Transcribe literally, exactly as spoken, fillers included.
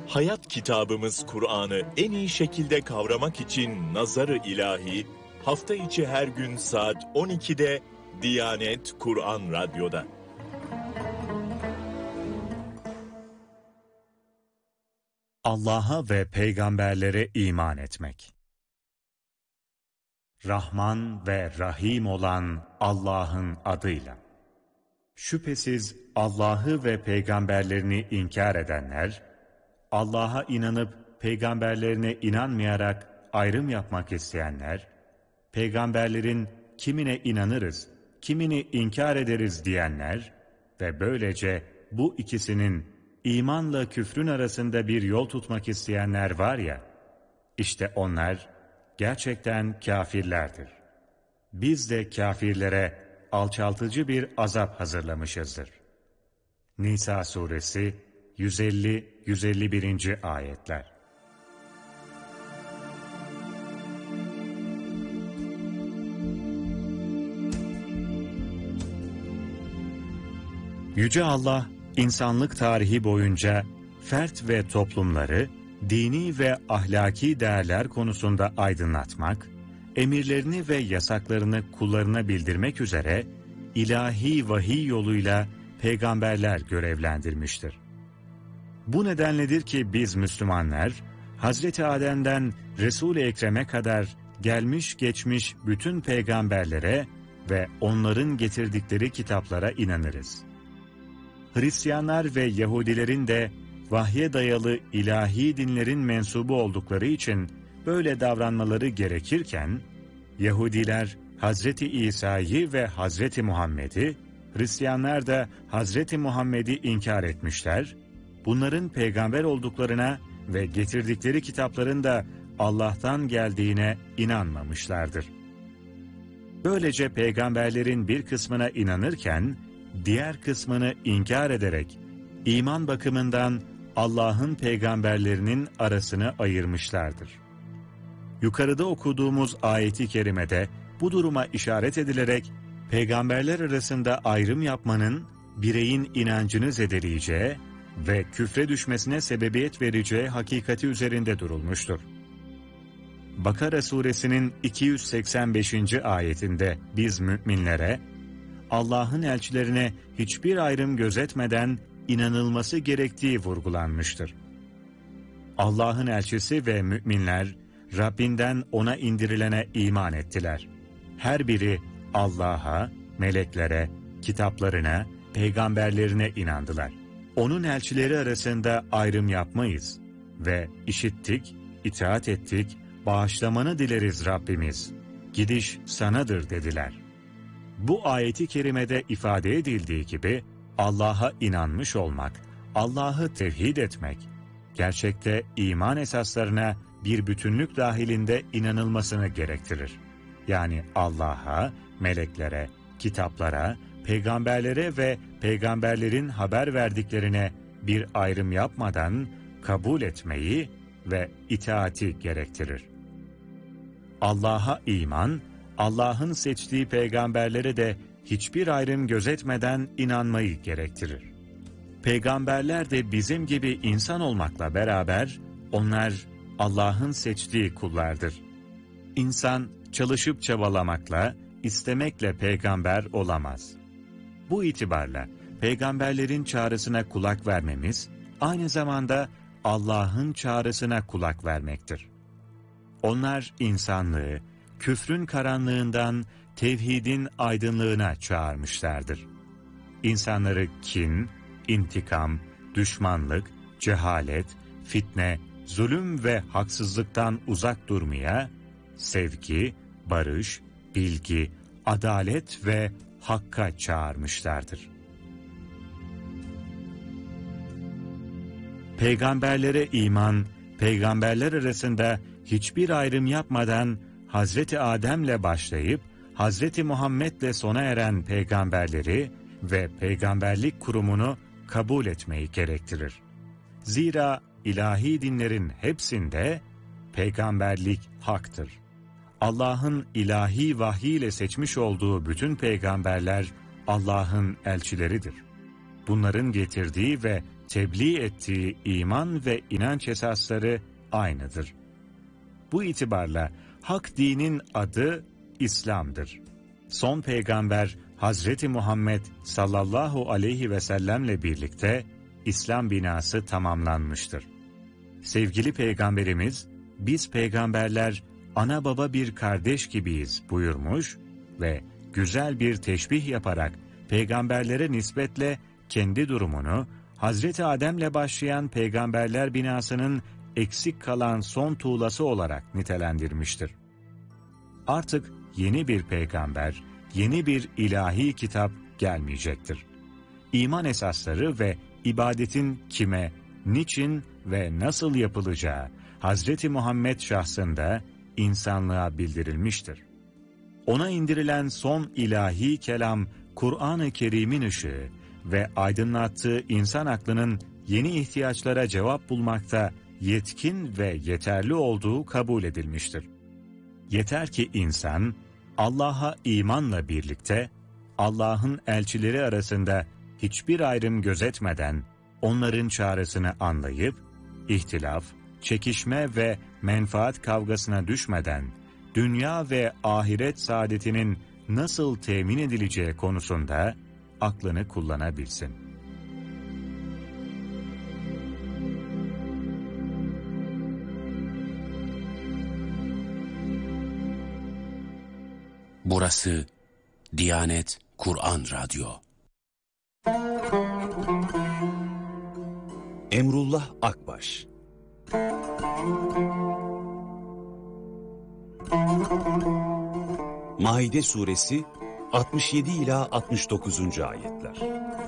Hayat kitabımız Kur'an'ı en iyi şekilde kavramak için Nazar-ı İlahi, hafta içi her gün saat on ikide Diyanet Kur'an Radyo'da. Allah'a ve peygamberlere iman etmek. Rahman ve Rahim olan Allah'ın adıyla. Şüphesiz Allah'ı ve peygamberlerini inkar edenler, Allah'a inanıp peygamberlerine inanmayarak ayrım yapmak isteyenler, peygamberlerin kimine inanırız, kimini inkar ederiz diyenler ve böylece bu ikisinin imanla küfrün arasında bir yol tutmak isteyenler var ya, işte onlar gerçekten kafirlerdir. Biz de kafirlere alçaltıcı bir azap hazırlamışızdır. Nisa suresi yüz elli yüz elli birinci ayetler. Yüce Allah, insanlık tarihi boyunca fert ve toplumları dini ve ahlaki değerler konusunda aydınlatmak, emirlerini ve yasaklarını kullarına bildirmek üzere ilahi vahiy yoluyla peygamberler görevlendirmiştir. Bu nedenledir ki biz Müslümanlar, Hazreti Adem'den Resul-i Ekrem'e kadar gelmiş geçmiş bütün peygamberlere ve onların getirdikleri kitaplara inanırız. Hristiyanlar ve Yahudilerin de vahye dayalı ilahi dinlerin mensubu oldukları için böyle davranmaları gerekirken, Yahudiler Hazreti İsa'yı ve Hazreti Muhammed'i, Hristiyanlar da Hazreti Muhammed'i inkar etmişler, bunların peygamber olduklarına ve getirdikleri kitapların da Allah'tan geldiğine inanmamışlardır. Böylece peygamberlerin bir kısmına inanırken, diğer kısmını inkar ederek, iman bakımından Allah'ın peygamberlerinin arasını ayırmışlardır. Yukarıda okuduğumuz ayeti kerimede bu duruma işaret edilerek, peygamberler arasında ayrım yapmanın bireyin inancını zedeleyeceği ve küfre düşmesine sebebiyet vereceği hakikati üzerinde durulmuştur. Bakara suresinin iki yüz seksen beşinci ayetinde biz müminlere, Allah'ın elçilerine hiçbir ayrım gözetmeden inanılması gerektiği vurgulanmıştır. Allah'ın elçisi ve müminler, Rabbinden ona indirilene iman ettiler. Her biri Allah'a, meleklere, kitaplarına, peygamberlerine inandılar. Onun elçileri arasında ayrım yapmayız ve işittik, itaat ettik, bağışlamanı dileriz Rabbimiz. Gidiş sanadır dediler. Bu ayeti kerimede ifade edildiği gibi Allah'a inanmış olmak, Allah'ı tevhid etmek, gerçekte iman esaslarına bir bütünlük dahilinde inanılmasını gerektirir. Yani Allah'a, meleklere, kitaplara, peygamberlere ve peygamberlerin haber verdiklerine bir ayrım yapmadan kabul etmeyi ve itaati gerektirir. Allah'a iman, Allah'ın seçtiği peygamberlere de hiçbir ayrım gözetmeden inanmayı gerektirir. Peygamberler de bizim gibi insan olmakla beraber, onlar Allah'ın seçtiği kullardır. İnsan çalışıp çabalamakla, istemekle peygamber olamaz. Bu itibarla peygamberlerin çağrısına kulak vermemiz, aynı zamanda Allah'ın çağrısına kulak vermektir. Onlar insanlığı, küfrün karanlığından tevhidin aydınlığına çağırmışlardır. İnsanları kin, intikam, düşmanlık, cehalet, fitne, zulüm ve haksızlıktan uzak durmaya, sevgi, barış, bilgi, adalet ve hakka çağırmışlardır. Peygamberlere iman, peygamberler arasında hiçbir ayrım yapmadan Hazreti Adem'le başlayıp Hazreti Muhammed'le sona eren peygamberleri ve peygamberlik kurumunu kabul etmeyi gerektirir. Zira ilahi dinlerin hepsinde peygamberlik haktır. Allah'ın ilahi vahiy ile seçmiş olduğu bütün peygamberler Allah'ın elçileridir. Bunların getirdiği ve tebliğ ettiği iman ve inanç esasları aynıdır. Bu itibarla hak dinin adı İslam'dır. Son peygamber Hazreti Muhammed sallallahu aleyhi ve sellemle birlikte İslam binası tamamlanmıştır. Sevgili peygamberimiz, biz peygamberler ana baba bir kardeş gibiyiz buyurmuş ve güzel bir teşbih yaparak peygamberlere nispetle kendi durumunu Hazreti Adem'le başlayan peygamberler binasının eksik kalan son tuğlası olarak nitelendirmiştir. Artık yeni bir peygamber, yeni bir ilahi kitap gelmeyecektir. İman esasları ve ibadetin kime, niçin ve nasıl yapılacağı Hazreti Muhammed şahsında insanlığa bildirilmiştir. Ona indirilen son ilahi kelam, Kur'an-ı Kerim'in ışığı ve aydınlattığı insan aklının yeni ihtiyaçlara cevap bulmakta yetkin ve yeterli olduğu kabul edilmiştir. Yeter ki insan, Allah'a imanla birlikte, Allah'ın elçileri arasında hiçbir ayrım gözetmeden, onların çağrısını anlayıp, ihtilaf, çekişme ve menfaat kavgasına düşmeden, dünya ve ahiret saadetinin nasıl temin edileceği konusunda aklını kullanabilsin. Burası Diyanet Kur'an Radyo. Emrullah Akbaş. Maide suresi altmış yedi ila altmış dokuzuncu ayetler.